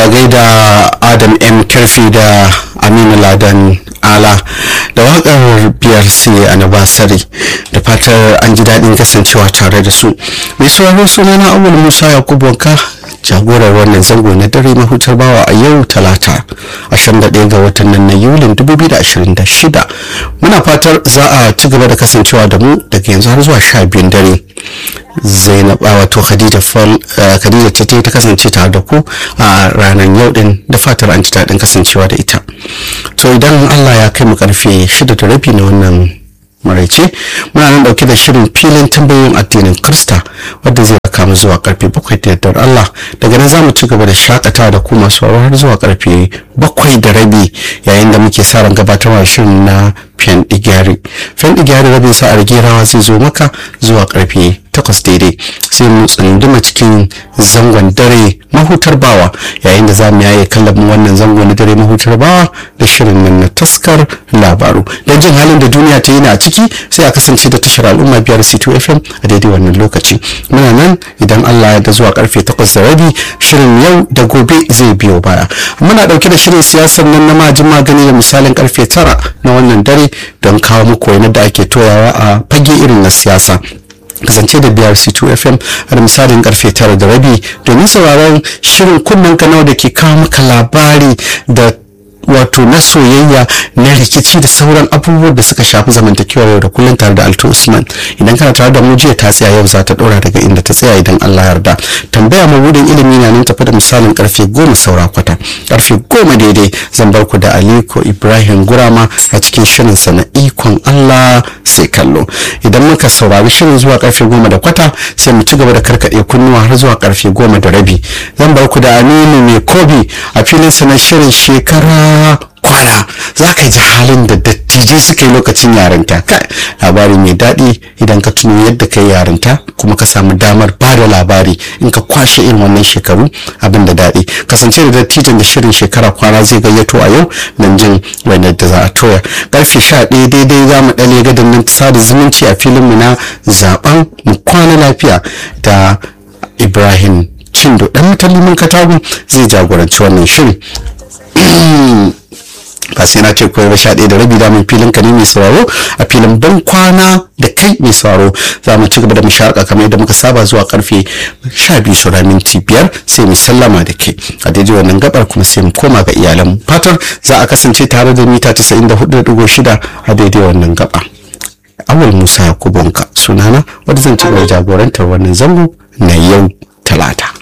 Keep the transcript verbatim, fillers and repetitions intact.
a gaida Adam M Karfi da Aminu Ladan Ala da waƙar biyar sai anniversary da fatar an ji daɗin kasancewa tare da su. Mai sauraro sunana Awul Musa Yakubu Wanka, jagorar wannan zango na dare mahutar bawa a yau talata ashirin da ɗaya ga watan nan na Yulin dubu biyu da ashirin da shida. Muna fatar za a ci gaba da kasancewa da mu daga yanzu har zuwa sha biyun dare. Zainab wato Khadija Fal Khadija ta ta kasance tare da ku a ranar yau din, da fatar an ji daɗin kasancewa da ita. To idan Allah ya kai mu karfe shida da rabi na wannan maraice, muna nan dauke da shirin filin tambayoyin addinin Kirista wanda zai raka mu zuwa karfe bakwai da yardar Allah. Daga nan zamu ci gaba da shakatawa da ku masu har zuwa karfe bakwai da rabi, yayin da muke sa ran gabatarwa shirin na Fen Digari. Fen Digari rabin sa a rigerawa zai zo maka zuwa karfe takwas daidai, sai mu tsunduma cikin zangon dare mahutar bawa, yayin da za mu yaye kallabin wannan zango na dare mahutar bawa da shirin nan na taskar labaru. Don jin halin da duniya ta yi na a ciki, sai a kasance da tashar al'umma biyar C two F M a daidai wannan lokaci. Muna nan idan Allah ya da zuwa karfe takwas da rabi, shirin yau da gobe zai biyo baya. Muna dauke da shirin siyasar nan na majin magani da misalin karfe tara na wannan dare don kawo muku wani da ake toyawa a fage irin na siyasa. Kasance da B R C two F M a misalin karfe tara da rabi domin sauraron shirin kunnen kanau da ke kawo maka labari da wato na soyayya, na rikici da sauran abubuwan da suka shafi zamantakewar yau da kullum tare da Alto Usman. Idan kana tare da mu jiya ta tsaya, yau za ta dora daga inda ta tsaya idan Allah yarda. Tambaya mabudin ilimi na nan tafi da misalin karfe goma saura kwata. Karfe goma daidai zan bar ku da Aliko Ibrahim Gurama a cikin shirin sa na ikon Allah sai kallo. Idan muka saurari shirin zuwa karfe goma da kwata, sai mu ci gaba da karkade kunnuwa har zuwa karfe goma da rabi. Zan bar ku da Aminu Mai Kobi a filin sa na shirin shekara kwana. Za ka ji halin da dattijai suka yi lokacin yarinta. Labari mai daɗi idan ka tuno yadda ka yi yarinta kuma ka samu damar ba da labari in ka kwashe irin wannan shekaru, abin da daɗi. Kasance da dattijan da shirin shekara kwana zai gayyato a yau nan jin wani da za a toya. Karfe sha ɗaya daidai za mu ɗale gadon nan sada zumunci a filinmu na zaɓen mu kwana lafiya da Ibrahim Cindo ɗan mutallimin Katagun zai jagoranci wannan shirin. Ba sai na ce kawai ba, sha ɗaya da rabi damun filin ka ne mai sauraro a filin ban kwana da kai mai sauraro. Za mu ci gaba da musharaka kamar yadda muka saba zuwa karfe sha biyu saura minti biyar, sai mu sallama da kai a daidai wannan gabar, kuma sai mu koma ga iyalan. Fatar za a kasance tare da mita tasa'in da hudu da ɗigo shida a daidai wannan gaba. Awul Musa Yakubu Wanka sunana, wanda zan ci gaba da jagorantar wannan zango na yau talata.